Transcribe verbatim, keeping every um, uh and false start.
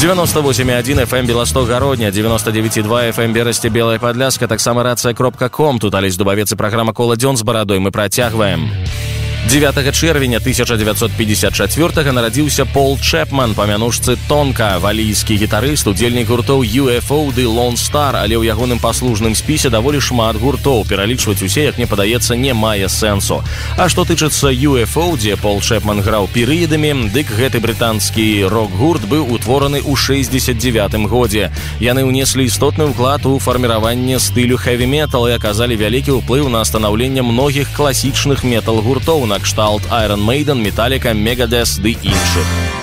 девяносто восемь и один эф эм Белосток-Гародня, девяносто девять и два эф эм Берасці, Белая Падляска, таксама рацыя кропка ком. Тут Алесь Дубавец і праграма «Кола дзён» з барадой. Мы працягваем. дзевятага чэрвеня тысяча дзевяцьсот пятьдесят четвёртага нарадзіўся Пол Чэпман па мянушцы Тонка, валійскі гітарыст, удзельнік гуртоў ю эф о ды Lone Star, але ў ягоным паслужным спісе даволі шмат гуртоў. Пералічваць усе, як мне падаецца, не мае сэнсу. А што тычыцца ю эф о, дзе Пол Чэпман граў перыядамі, дык гэты брытанскі рок-гурт быў утвораны ў шэсцьдзесят дзевятым годзе. Яны ўнеслі істотны ўклад у фарміраванне стылю хэві-метал і аказалі вялікі ўплыў на станаўленне многіх класічных метал-гуртоў на кшталт Iron Maiden, Metallica, Megadeth ды іншых.